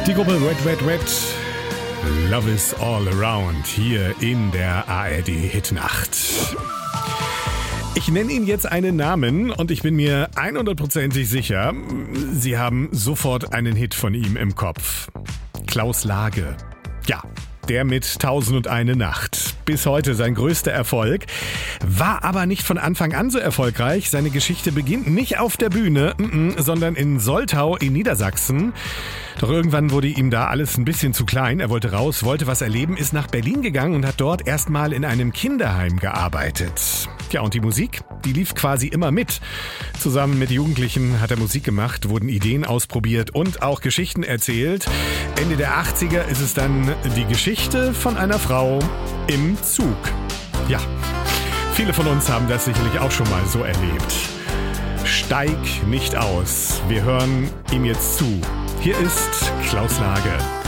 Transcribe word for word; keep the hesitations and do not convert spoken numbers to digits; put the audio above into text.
Die Gruppe Red, Red, Red. Love is all around hier in der A R D-Hitnacht. Ich nenne Ihnen jetzt einen Namen und ich bin mir hundertprozentig sicher, Sie haben sofort einen Hit von ihm im Kopf. Klaus Lage. Ja, der mit Tausend und eine Nacht. Bis heute sein größter Erfolg. War aber nicht von Anfang an so erfolgreich. Seine Geschichte beginnt nicht auf der Bühne, sondern in Soltau in Niedersachsen. Doch irgendwann wurde ihm da alles ein bisschen zu klein. Er wollte raus, wollte was erleben, ist nach Berlin gegangen und hat dort erstmal in einem Kinderheim gearbeitet. Ja, und die Musik, die lief quasi immer mit. Zusammen mit Jugendlichen hat er Musik gemacht, wurden Ideen ausprobiert und auch Geschichten erzählt. Ende der achtziger ist es dann die Geschichte von einer Frau im Zug. Ja, viele von uns haben das sicherlich auch schon mal so erlebt. Steig nicht aus. Wir hören ihm jetzt zu. Hier ist Klaus Lage.